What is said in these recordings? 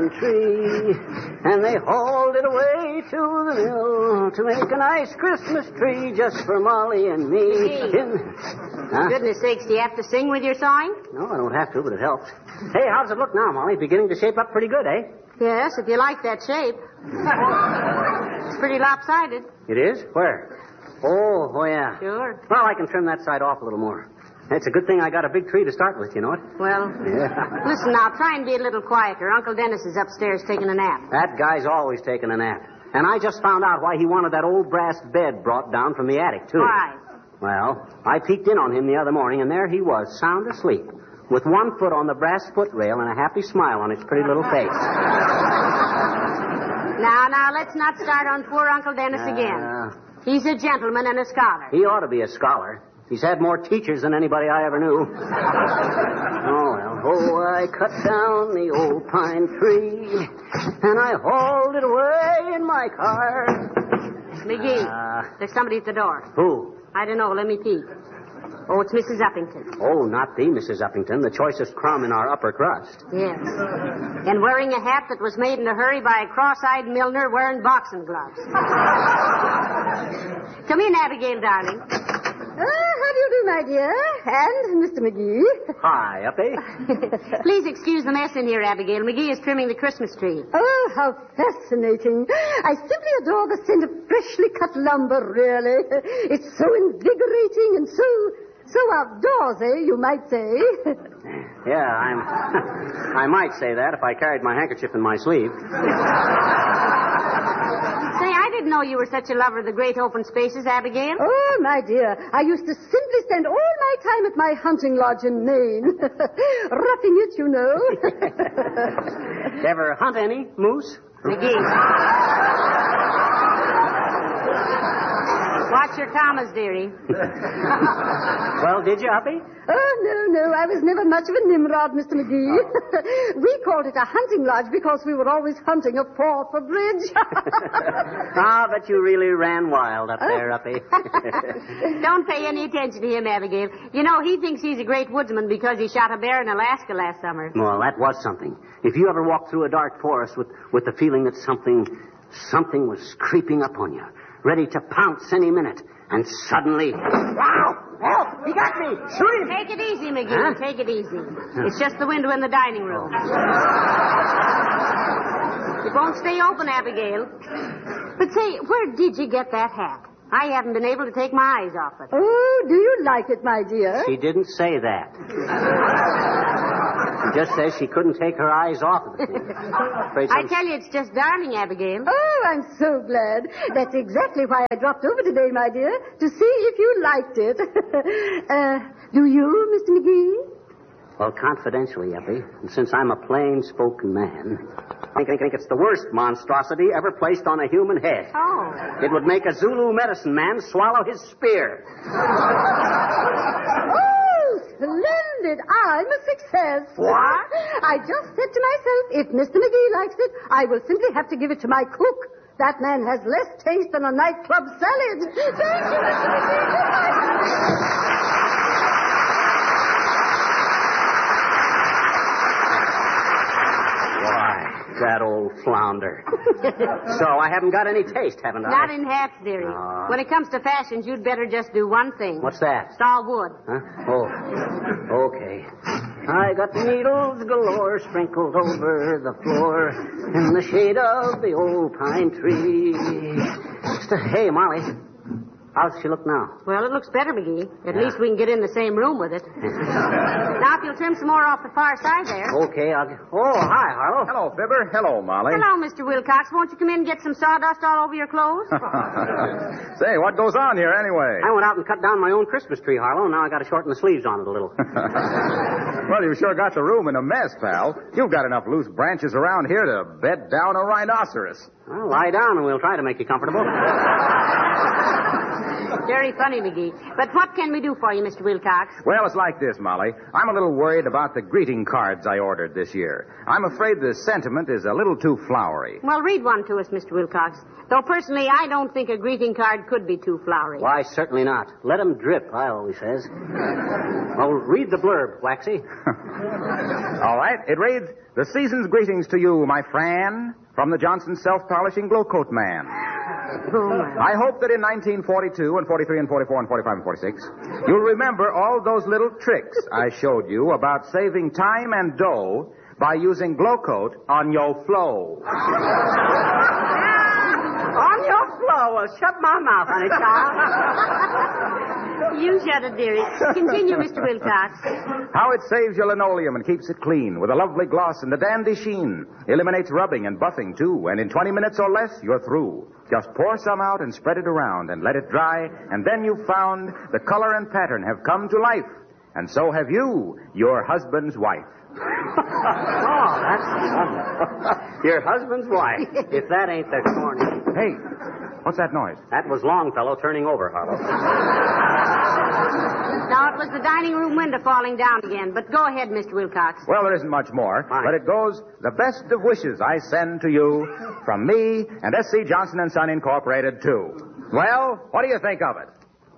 pine tree. And they hauled it away to the mill to make a nice Christmas tree just for Molly and me. For goodness sakes, do you have to sing with your sawing? No, I don't have to, but it helps. Hey, how's it look now, Molly? Beginning to shape up pretty good, eh? Yes, if you like that shape. It's pretty lopsided. It is? Where? Oh, yeah. Sure. Well, I can trim that side off a little more. It's a good thing I got a big tree to start with, you know it? Well, yeah. Listen now, try and be a little quieter. Uncle Dennis is upstairs taking a nap. That guy's always taking a nap. And I just found out why he wanted that old brass bed brought down from the attic, too. Why? Well, I peeked in on him the other morning, and there he was, sound asleep, with one foot on the brass footrail and a happy smile on his pretty little face. Now, let's not start on poor Uncle Dennis again. He's a gentleman and a scholar. He ought to be a scholar. He's had more teachers than anybody I ever knew. I cut down the old pine tree, and I hauled it away in my car. McGee, there's somebody at the door. Who? I don't know. Let me peek. Oh, it's Mrs. Uppington. Oh, not the Mrs. Uppington, the choicest crumb in our upper crust. Yes. And wearing a hat that was made in a hurry by a cross-eyed milliner wearing boxing gloves. Come in, Abigail, darling. How do you do, my dear? And Mr. McGee. Hi, Uppy. Please excuse the mess in here, Abigail. McGee is trimming the Christmas tree. Oh, how fascinating. I simply adore the scent of freshly cut lumber, really. It's so invigorating and so outdoorsy, you might say. Yeah, I might say that if I carried my handkerchief in my sleeve. Say, I didn't know you were such a lover of the great open spaces, Abigail. Oh, my dear, I used to simply spend all my time at my hunting lodge in Maine. Roughing it, you know. Ever hunt any moose? McGee. Watch your commas, dearie. Well, did you, Uppy? Oh, no, I was never much of a Nimrod, Mr. McGee. We called it a hunting lodge because we were always hunting a fall for bridge. But you really ran wild up there, Uppy. Don't pay any attention to him, Abigail. You know, he thinks he's a great woodsman because he shot a bear in Alaska last summer. Well, that was something. If you ever walked through a dark forest with the feeling that something was creeping up on you, ready to pounce any minute, and suddenly... Wow! Oh, he got me! Shoot him! Take it easy, McGee. Huh? Take it easy. It's just the window in the dining room. It won't stay open, Abigail. But say, where did you get that hat? I haven't been able to take my eyes off it. Oh, do you like it, my dear? She didn't say that. She just says she couldn't take her eyes off of it. I tell you, it's just darling, Abigail. Oh, I'm so glad. That's exactly why I dropped over today, my dear, to see if you liked it. Do you, Mr. McGee? Well, confidentially, Uppy, and since I'm a plain-spoken man, I think it's the worst monstrosity ever placed on a human head. Oh. It would make a Zulu medicine man swallow his spear. Oh, splendid. I'm a success. What? I just said to myself, if Mr. McGee likes it, I will simply have to give it to my cook. That man has less taste than a nightclub salad. Thank you, Mr. McGee. That old flounder. So I haven't got any taste, haven't I? Not in hats, dearie. When it comes to fashions, you'd better just do one thing. What's that? Saw wood. Huh? Oh, okay. I got needles galore sprinkled over the floor in the shade of the old pine tree. Hey, Molly. How's she look now? Well, it looks better, McGee. At least we can get in the same room with it. Now, if you'll trim some more off the far side there. Okay, I'll... Oh, hi, Harlow. Hello, Fibber. Hello, Molly. Hello, Mr. Wilcox. Won't you come in and get some sawdust all over your clothes? Say, what goes on here anyway? I went out and cut down my own Christmas tree, Harlow, and now I got to shorten the sleeves on it a little. Well, you sure got the room in a mess, pal. You've got enough loose branches around here to bed down a rhinoceros. Well, lie down and we'll try to make you comfortable. Very funny, McGee. But what can we do for you, Mr. Wilcox? Well, it's like this, Molly. I'm a little worried about the greeting cards I ordered this year. I'm afraid the sentiment is a little too flowery. Well, read one to us, Mr. Wilcox. Though personally, I don't think a greeting card could be too flowery. Why, certainly not. Let 'em drip, I always says. Well, read the blurb, Waxy. All right. It reads, "The season's greetings to you, my friend, from the Johnson Self-Polishing Glow Coat Man. Oh, my. I hope that in 1942 and 43 and 44 and 45 and 46, you'll remember all those little tricks I showed you about saving time and dough by using Glow Coat on your flow." On your flow. Well, shut my mouth, honey child. You shut it, dearie. Continue, Mr. Wilcox. How it saves your linoleum and keeps it clean with a lovely gloss and a dandy sheen. Eliminates rubbing and buffing, too. And in 20 minutes or less, you're through. Just pour some out and spread it around and let it dry. And then you've found the color and pattern have come to life. And so have you, your husband's wife. Oh, that's lovely. Your husband's wife. If that ain't the corny. Hey, what's that noise? That was Longfellow turning over, Harlow. Now, it was the dining room window falling down again. But go ahead, Mr. Wilcox. Well, there isn't much more, Fine. but it goes, "The best of wishes I send to you from me and S.C. Johnson & Son Incorporated, too." Well, what do you think of it?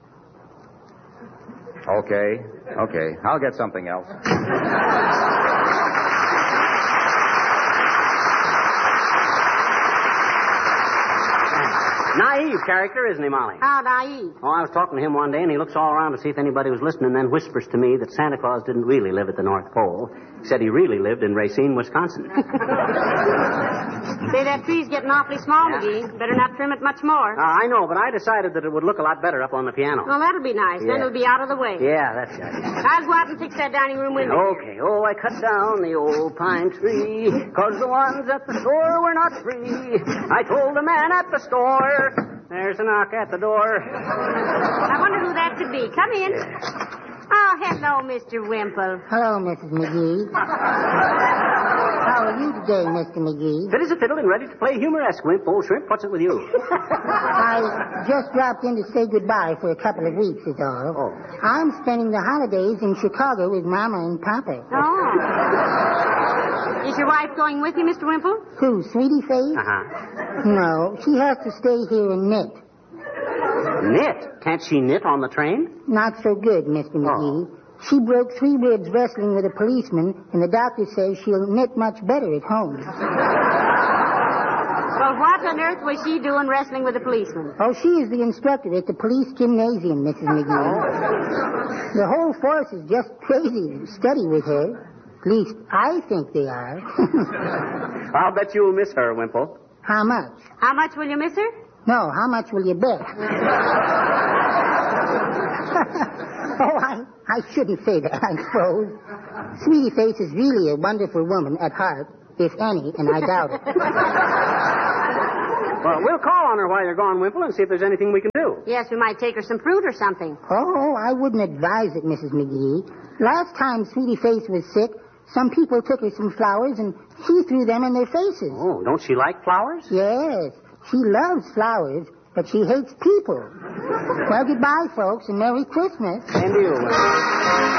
Okay. I'll get something else. Naive character, isn't he, Molly? How naive. Oh, I was talking to him one day, and he looks all around to see if anybody was listening, and then whispers to me that Santa Claus didn't really live at the North Pole. He said he really lived in Racine, Wisconsin. Say, that tree's getting awfully small, McGee. Better not trim it much more. I know, but I decided that it would look a lot better up on the piano. Well, that'll be nice. Then Yeah. it'll be out of the way. Yeah, that's right. I'll go out and fix that dining room window. Okay. Oh, I cut down the old pine tree, 'cause the ones at the store were not free. I told the man at the store, there's a knock at the door. I wonder who that could be. Come in. Oh, hello, Mr. Wimple. Hello, Mrs. McGee. How are you today, Mr. McGee? Fit as a fiddle and ready to play humoresque, Wimp. Old shrimp, what's it with you? I just dropped in to say goodbye for a couple of weeks, is all. Oh. I'm spending the holidays in Chicago with Mama and Papa. Oh. Is your wife going with you, Mr. Wimple? Who, Sweetie Face? Uh-huh. No, she has to stay here and knit. Knit? Can't she knit on the train? Not so good, Mr. McGee. She broke 3 ribs wrestling with a policeman, and the doctor says she'll knit much better at home. Well, what on earth was she doing wrestling with a policeman? Oh, she is the instructor at the police gymnasium, Mrs. McGee. The whole force is just crazy to study with her. At least, I think they are. I'll bet you'll miss her, Wimple. How much? How much will you miss her? No, how much will you bet? Oh, I shouldn't say that, I suppose. Sweetie Face is really a wonderful woman at heart, if any, and I doubt it. Well, we'll call on her while you're gone, Wimple, and see if there's anything we can do. Yes, we might take her some fruit or something. Oh, I wouldn't advise it, Mrs. McGee. Last time Sweetie Face was sick, some people took her some flowers and she threw them in their faces. Oh, don't she like flowers? Yes, she loves flowers, but she hates people. Well, goodbye, folks, and Merry Christmas. And you, Wimple.